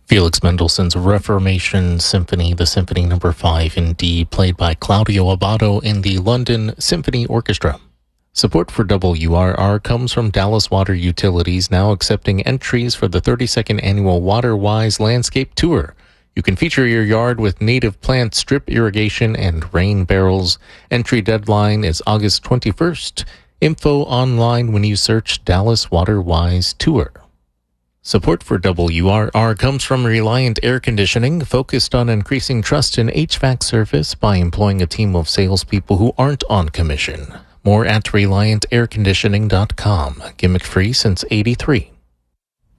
Felix Mendelssohn's Reformation Symphony, the Symphony No. 5 in D, played by Claudio Abbado in the London Symphony Orchestra. Support for WRR comes from Dallas Water Utilities, now accepting entries for the 32nd annual WaterWise Landscape Tour. You can feature your yard with native plant strip irrigation and rain barrels. Entry deadline is August 21st. Info online when you search Dallas WaterWise Tour. Support for WRR comes from Reliant Air Conditioning, focused on increasing trust in HVAC service by employing a team of salespeople who aren't on commission. More at ReliantAirConditioning.com. Gimmick free since '83.